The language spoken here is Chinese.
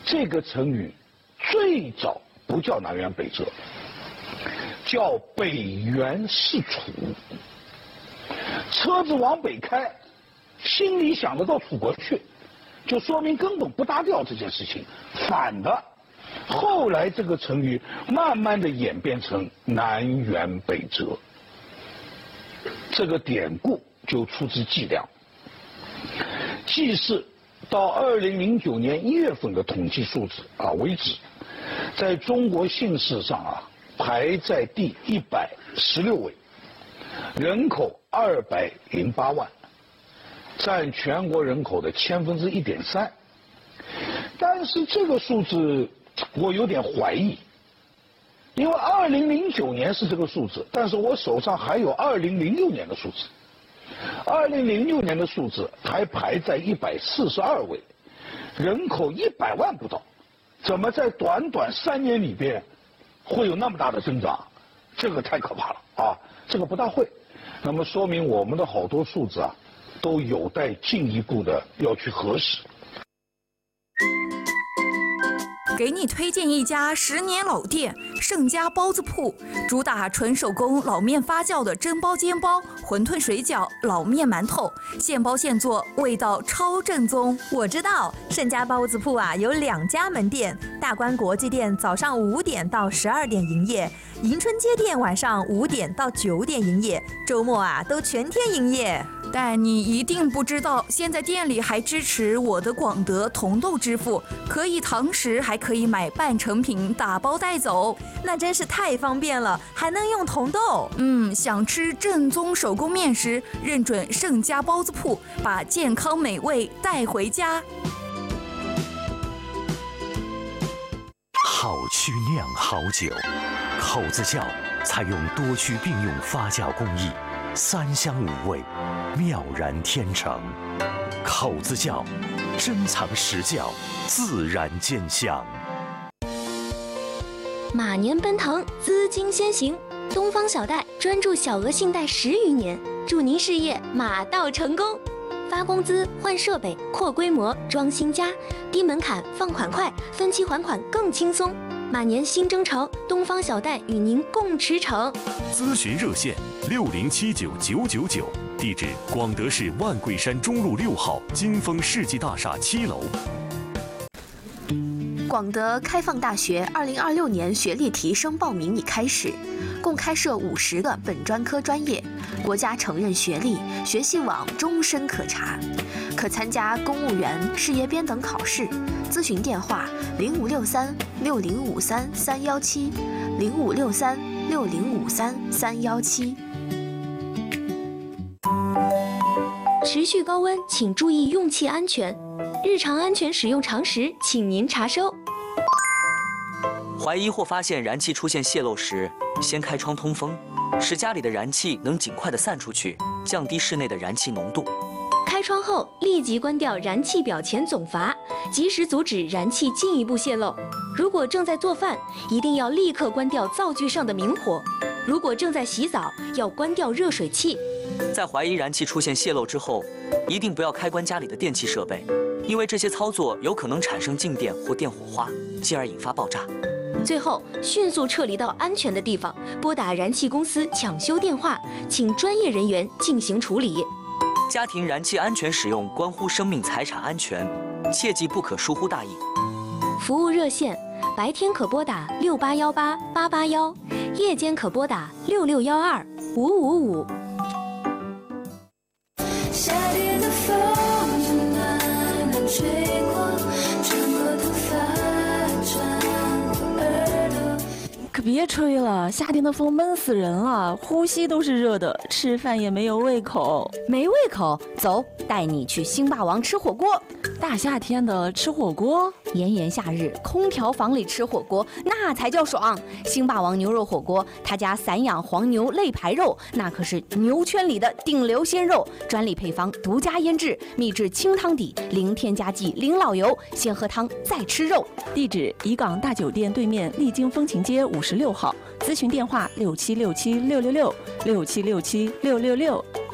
这个成语最早不叫南辕北辙，叫北辕辿楚。车子往北开，心里想得到楚国去，就说明根本不搭调这件事情。反的，后来这个成语慢慢的演变成南辕北辙。这个典故就出自计量，计是到2009年1月份的统计数字为止，在中国姓氏上排在第116位，人口208万，占全国人口的1/1000。但是这个数字我有点怀疑，因为2009年是这个数字，但是我手上还有2006年的数字，2006年的数字还排在142位，人口100万不到，怎么在短短3年里边会有那么大的增长？这个太可怕了这个不大会。那么说明我们的好多数字都有待进一步的要去核实。 给你推荐一家10年老店盛家包子铺，主打纯手工老面发酵的蒸包、煎包、馄饨、水饺、老面、馒头，现包现做，味道超正宗。 我知道盛家包子铺有2家门店，大观国际店早上5点到12点营业，迎春街店晚上5点到9点营业，周末都全天营业。 但你一定不知道，现在店里还支持我的广德红豆支付，可以堂食，还可以买半成品打包带走， 那真是太方便了，还能用红豆。 想吃正宗手工面食，认准盛家包子铺，把健康美味带回家。 好曲酿好酒，口子窖采用多区并用发酵工艺，3香5味，妙然天成。口子窖，珍藏实窖，自然见香。 马年奔腾，资金先行。东方小贷专注小额信贷10余年，祝您事业马到成功。发工资、换设备、扩规模、装新家，低门槛，放款快，分期还款更轻松。马年新征程，东方小贷与您共驰骋。 咨询热线60799999，地址广德市万桂山中路6号金丰世纪大厦7楼。 广德开放大学2026年学历提升报名已开始，共开设50个本专科专业，国家承认学历，学习网终身可查，可参加公务员、事业编等考试。咨询电话：0563-6053-317，0563-6053-317。 持续高温，请注意用气安全。日常安全使用常识，请您查收。 怀疑或发现燃气出现泄漏时，先开窗通风，使家里的燃气能尽快的散出去，降低室内的燃气浓度。 开窗后立即关掉燃气表前总阀，及时阻止燃气进一步泄漏。如果正在做饭，一定要立刻关掉灶具上的明火；如果正在洗澡，要关掉热水器。 在怀疑燃气出现泄漏之后，一定不要开关家里的电气设备，因为这些操作有可能产生静电或电火花，进而引发爆炸。 最后，迅速撤离到安全的地方，拨打燃气公司抢修电话，请专业人员进行处理。 家庭燃气安全使用关乎生命财产安全，切记不可疏忽大意。 服务热线：白天可拨打6818-881，夜间可拨打6612-555。 夏天的风慢慢吹过，穿过头发，穿过耳朵。 可别吹了，夏天的风闷死人了，呼吸都是热的，吃饭也没有胃口。 没胃口？走，带你去星霸王吃火锅。 大夏天的吃火锅， 炎炎夏日，空调房里吃火锅那才叫爽。星霸王牛肉火锅，他家散养黄牛肋排肉，那可是牛圈里的顶流鲜肉，专利配方，独家腌制，秘制清汤底，零添加剂，零老油，先喝汤再吃肉。 地址：怡港大酒店对面丽晶风情街56号，咨询电话6767666667676666。